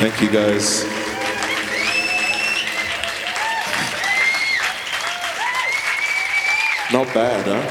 Thank you, guys. Not bad, huh?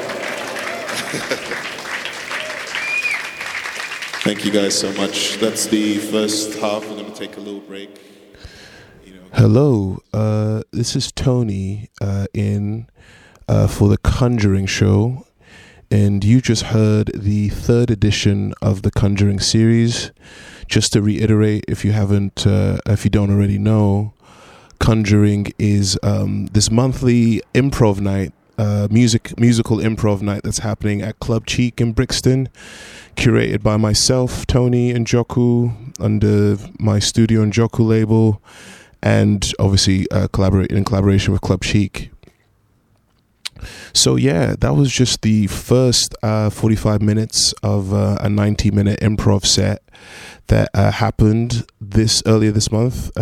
Thank you guys so much. That's the first half. We're going to take a little break. Hello, this is Tony in for the Conjuring Show, and you just heard the third edition of the Conjuring series. Just to reiterate, if you don't already know, Conjuring is this monthly improv night, musical improv night that's happening at Club Cheek in Brixton, curated by myself, Tony Njoku, under my Studio Njoku label, and obviously in collaboration with Club Cheek. So yeah, that was just the first 45 minutes of a 90-minute improv set that happened earlier last month,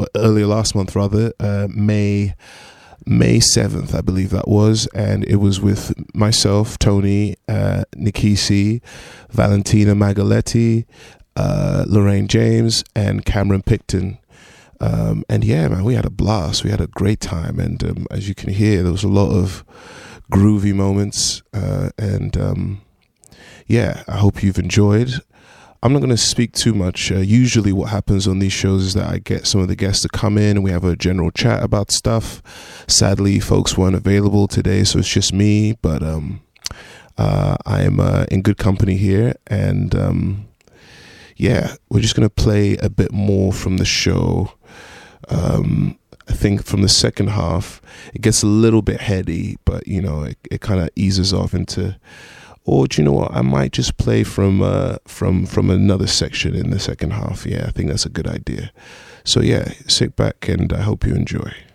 May 7th, I believe that was, and it was with myself, Tony, Nikisi, Valentina Magaletti, Lorraine James, and Cameron Picton. And yeah, man, we had a blast. We had a great time, and as you can hear, there was a lot of groovy moments, and yeah, I hope you've enjoyed. I'm not going to speak too much. Usually what happens on these shows is that I get some of the guests to come in and we have a general chat about stuff. Sadly, folks weren't available today, so it's just me, but I am in good company here, and yeah, we're just going to play a bit more from the show. I think from the second half, it gets a little bit heady, but it kind of eases off into. Or do you know what? I might just play from another section in the second half. Yeah, I think that's a good idea. So yeah, sit back and I hope you enjoy.